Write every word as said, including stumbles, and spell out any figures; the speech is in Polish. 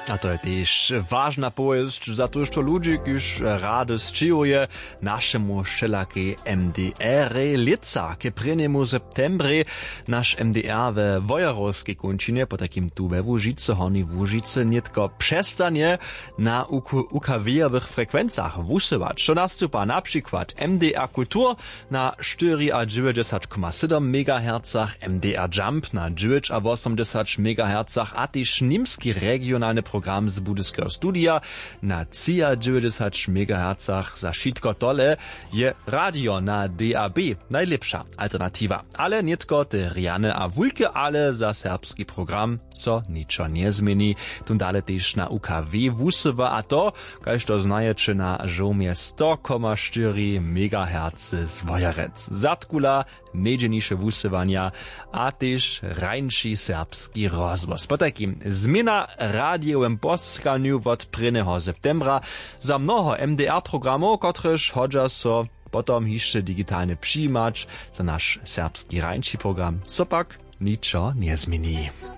A to je też ważna powieść, za to, że ludzie już rady sczyjuje naszemu wszelakiej M D R-y lica, ke prvnemu septembry nasz M D R we Wojerowskiej kończynie, po takim tu we Łużycy, Hornej Łużycy, nie tylko przestanie na U K W-owych frekwencjach wusywać. Co nastupa na przykład M D R Kultur na dziewięćdziesiąt przecinek siedem megaherców, M D R Jump na dziewięćdziesiąt osiem megaherców, a też niemski regionalny program z Budyskiego Studia na dziewięćdziesiąt megaherców. Za wszystko tole je radio na D A B najlepsza alternatywa. Ale nie tylko te riane a wulke, ale za serbski program co niczo nie zmieni. Tu dalej też na U K W wusywa, a to, kaž to znajecie, na żołmie sto przecinek cztery megaherców z Wojerec. Zatkula, niedzienisze wusywania, a też rańszy serbski rozwoz. Po takim zmiana radiowym postkaniu od prvnego septembra za mnoho M D R programów, kotreż chodźa so potom jeszcze digitalny przyjmacz za nasz serbski rańszy program, co pak niczo nie zmieni.